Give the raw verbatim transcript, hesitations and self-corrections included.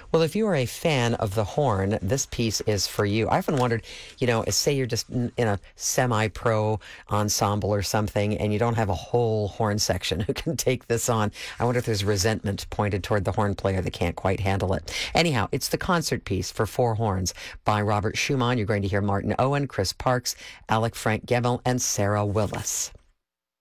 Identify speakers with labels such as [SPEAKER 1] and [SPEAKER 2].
[SPEAKER 1] Well, if you are a fan of the horn, this piece is for you. I often wondered, you know, say you're just in a semi-pro ensemble or something and you don't have a whole horn section who can take this on. I wonder if there's resentment pointed toward the horn player that can't quite handle it. Anyhow, it's the concert piece for four horns by Robert Schumann. You're going to hear Martin Owen, Chris Parks, Alec Frank Gemmel, and Sarah Willis.